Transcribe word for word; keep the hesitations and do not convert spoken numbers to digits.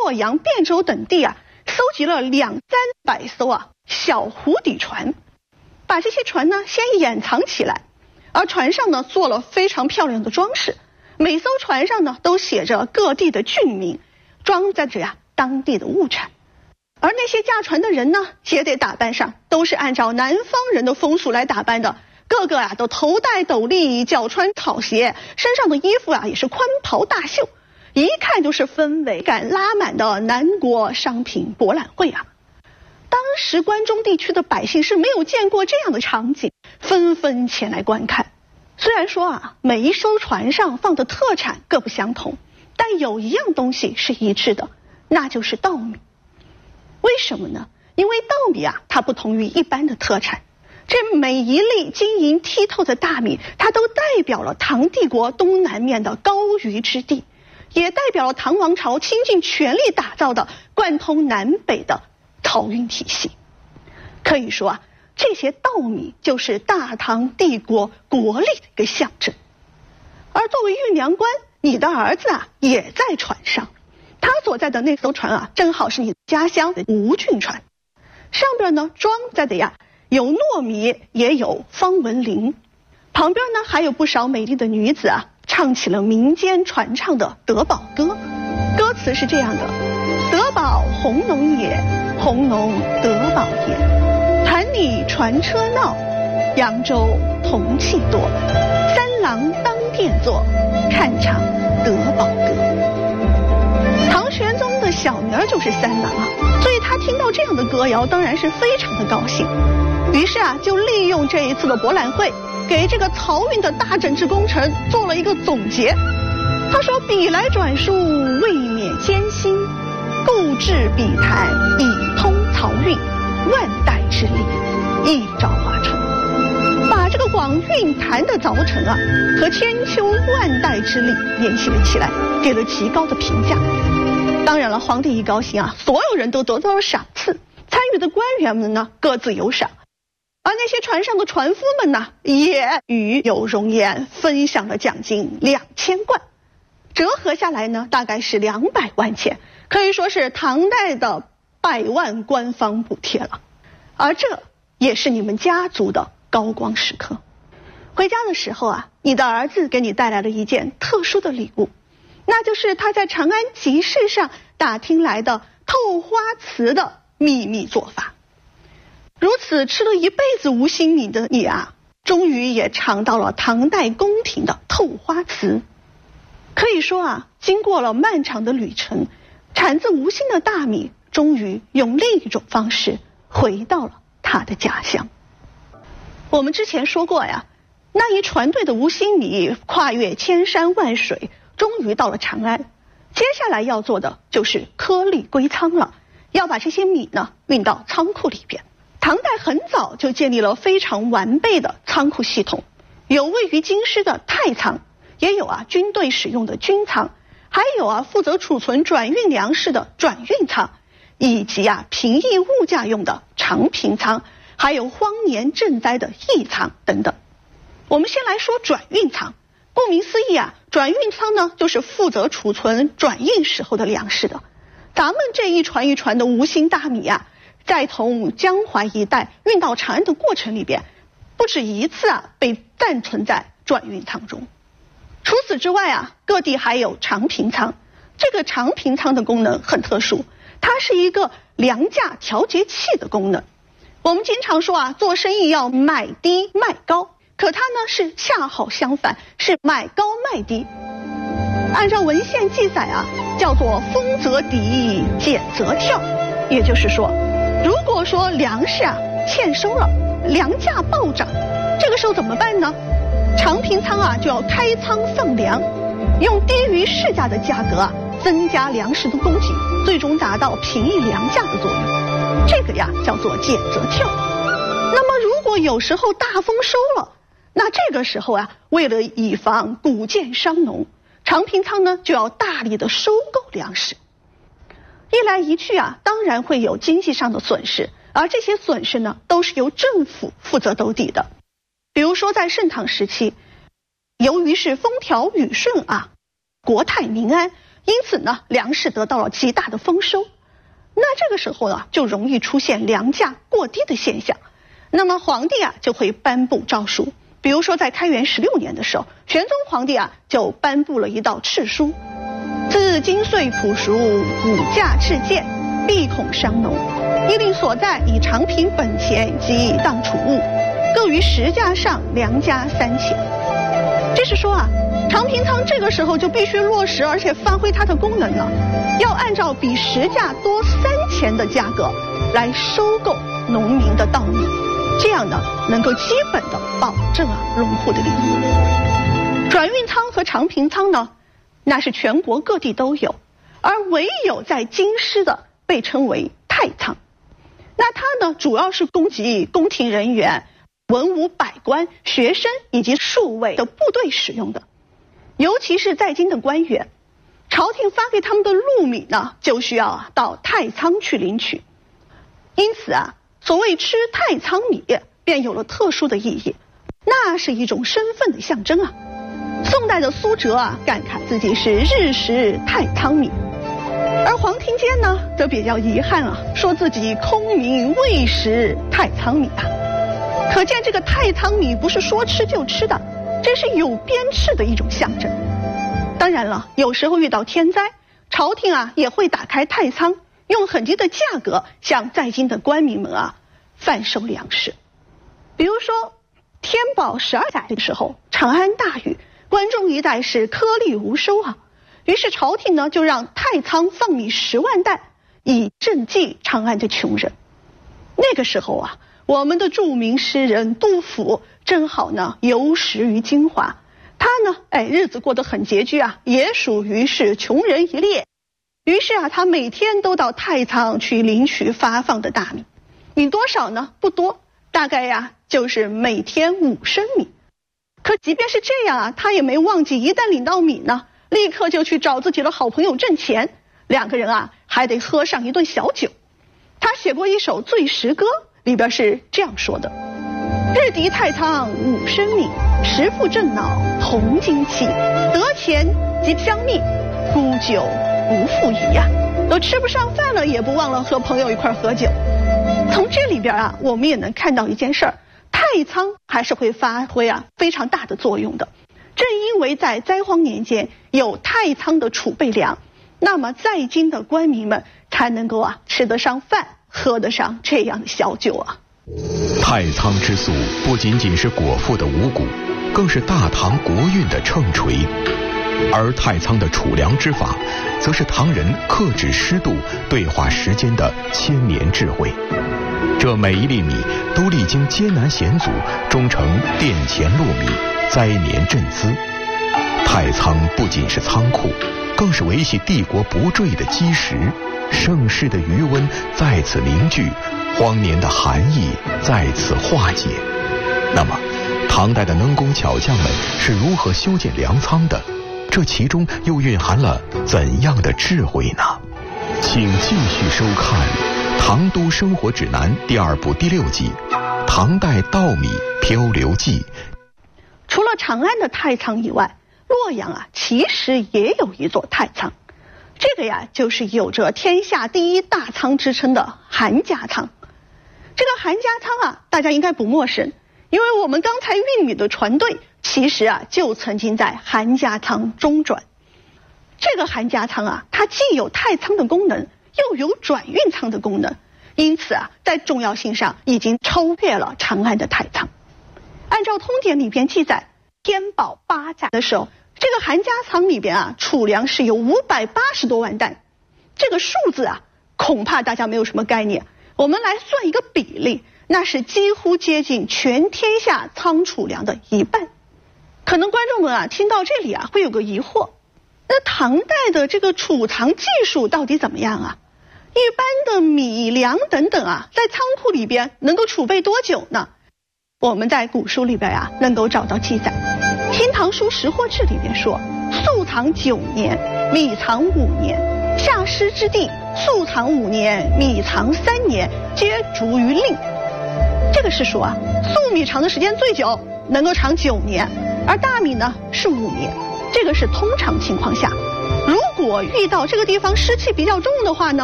洛阳、汴州等地啊，搜集了两三百艘啊小湖底船，把这些船呢先掩藏起来，而船上呢做了非常漂亮的装饰，每艘船上呢都写着各地的郡名，装载着呀当地的物产。而那些驾船的人呢，也得打扮上，都是按照南方人的风俗来打扮的，个个啊都头戴斗笠，脚穿草鞋，身上的衣服啊也是宽袍大袖，一看就是氛围感拉满的南国商品博览会啊。当时关中地区的百姓是没有见过这样的场景，纷纷前来观看。虽然说啊，每一艘船上放的特产各不相同，但有一样东西是一致的，那就是稻米。为什么呢？因为稻米啊，它不同于一般的特产，这每一粒晶莹剔透的大米，它都代表了唐帝国东南面的高于之地，也代表了唐王朝倾尽全力打造的贯通南北的漕运体系。可以说啊，这些稻米就是大唐帝国国力的一个象征。而作为运粮官，你的儿子啊也在船上，他所在的那艘船啊，正好是你家乡的吴郡船，上边呢装载的呀有糯米，也有方文琳，旁边呢还有不少美丽的女子啊，唱起了民间传唱的德宝歌。歌词是这样的：德宝红农也，红农德宝也，盘里传车闹，扬州铜器多，三郎当殿坐，看场德宝歌。唐玄宗的小名就是三郎啊，所以他听到这样的歌谣当然是非常的高兴，于是啊就利用这一次的博览会，给这个漕运的大整治工程做了一个总结。他说：笔来转述未免艰辛，故置笔谈以通漕运，万代之力一朝画出。把这个广运谈的凿成啊和千秋万代之力联系了起来，给了极高的评价。当然了，皇帝一高兴啊，所有人都得到了赏赐，参与的官员们呢各自有赏，而那些船上的船夫们呢也与有荣焉，分享了奖金两千贯，折合下来呢大概是两百万钱，可以说是唐代的百万官方补贴了。而这也是你们家族的高光时刻。回家的时候啊，你的儿子给你带来了一件特殊的礼物，那就是他在长安集市上打听来的透花瓷的秘密做法。如此吃了一辈子无心米的你啊，终于也尝到了唐代宫廷的透花瓷。可以说啊，经过了漫长的旅程，产自吴兴的大米终于用另一种方式回到了他的家乡。我们之前说过呀，那一船队的吴兴米跨越千山万水，终于到了长安。接下来要做的就是颗粒归仓了，要把这些米呢运到仓库里边。唐代很早就建立了非常完备的仓库系统，有位于京师的太仓，也有啊军队使用的军仓，还有啊负责储存转运粮食的转运仓，以及啊平抑物价用的长平仓，还有荒年赈灾的役仓等等。我们先来说转运仓。顾名思义啊，转运仓呢就是负责储存转运时候的粮食的。咱们这一船一船的吴兴大米啊，在从江淮一带运到长安的过程里边，不止一次啊被暂存在转运仓中。除此之外啊，各地还有长平仓。这个长平仓的功能很特殊，它是一个粮价调节器的功能。我们经常说啊，做生意要买低卖高，可它呢是恰好相反，是买高卖低。按照文献记载啊，叫做丰则抵，减则跳。也就是说，如果说粮食啊欠收了，粮价暴涨，这个时候怎么办呢？长平仓啊就要开仓放粮，用低于市价的价格啊增加粮食的供给，最终达到平抑粮价的作用。这个呀叫做减则跳。那么如果有时候大丰收了，那这个时候啊，为了以防谷贱伤农，长平仓呢就要大力的收购粮食。一来一去啊，当然会有经济上的损失，而这些损失呢都是由政府负责兜底的。比如说在盛唐时期，由于是风调雨顺啊，国泰民安， 因此呢，粮食得到了极大的丰收。那这个时候呢，就容易出现粮价过低的现象。那么皇帝啊就会颁布诏书，比如说在开元十六年的时候，玄宗皇帝啊就颁布了一道敕书：自今岁朴熟，谷价赤贱，必恐伤农。依令所在以常平本钱及当储物，各于十家上，粮价三钱。这是说啊，常平仓这个时候就必须落实，而且发挥它的功能了，要按照比实价多三钱的价格来收购农民的稻米，这样呢能够基本的保证啊农户的利益。转运仓和常平仓呢，那是全国各地都有，而唯有在京师的被称为太仓。那它呢主要是供给宫廷人员、文武百官、学生以及数位的部队使用的，尤其是在京的官员，朝廷发给他们的禄米呢，就需要啊到太仓去领取。因此啊，所谓吃太仓米便有了特殊的意义，那是一种身份的象征啊。宋代的苏辙啊感慨自己是日食太仓米，而黄庭坚呢则比较遗憾啊，说自己空名未食太仓米啊。可见这个太仓米不是说吃就吃的，这是有鞭笞的一种象征。当然了，有时候遇到天灾，朝廷啊也会打开太仓，用很低的价格向在京的官民们啊贩售粮食。比如说天宝十二载的时候，长安大雨，关中一带是颗粒无收啊，于是朝廷呢就让太仓放米十万担，以赈济长安的穷人。那个时候啊，我们的著名诗人杜甫正好呢游食于金华，他呢哎日子过得很拮据啊，也属于是穷人一列。于是啊，他每天都到太仓去领取发放的大米，米多少呢？不多，大概呀就是每天五升米。可即便是这样啊，他也没忘记，一旦领到米呢，立刻就去找自己的好朋友挣钱，两个人啊还得喝上一顿小酒。他写过一首醉食歌，里边是这样说的：日敌太仓五升米，时负正脑同金器，得钱即相觅，沽酒不复疑呀、啊，都吃不上饭了，也不忘了和朋友一块喝酒。从这里边啊，我们也能看到一件事儿，太仓还是会发挥啊非常大的作用的。正因为在灾荒年间有太仓的储备粮，那么在京的官民们才能够啊吃得上饭，喝得上这样的小酒啊。 太仓之粟不仅仅是果腹的五谷，更是大唐国运的秤锤。而太仓的储粮之法，则是唐人克制湿度、对话时间的千年智慧。这每一粒米都历经艰难险阻，终成殿前落米，灾年赈资。太仓不仅是仓库，更是维系帝国不坠的基石。盛世的余温在此凝聚，荒年的寒意在此化解。那么，唐代的能工巧匠们是如何修建粮仓的？这其中又蕴含了怎样的智慧呢？请继续收看《唐都生活指南》第二部第六集《唐代稻米漂流记》。 除了长安的太仓以外，洛阳啊其实也有一座太仓，这个呀就是有着天下第一大仓之称的韩家仓。这个韩家仓啊，大家应该不陌生，因为我们刚才运米的船队其实啊就曾经在韩家仓中转。这个韩家仓啊，它既有太仓的功能，又有转运仓的功能，因此啊在重要性上已经超越了长安的太仓。按照通典里边记载，天宝八载的时候，这个韩家仓里边啊储粮是有五百八十多万担。这个数字啊恐怕大家没有什么概念，我们来算一个比例，那是几乎接近全天下仓储粮的一半。可能观众们啊听到这里啊会有个疑惑，那唐代的这个储藏技术到底怎么样啊？一般的米粮等等啊，在仓库里边能够储备多久呢？我们在古书里边啊能够找到记载，《新唐书识货志》里边说，粟藏九年，米藏五年，下施之地，粟藏五年，米藏三年，皆逐于令。这个是说啊，粟米藏的时间最久，能够藏九年，而大米呢是五年，这个是通常情况下。 如果遇到这个地方湿气比较重的话呢，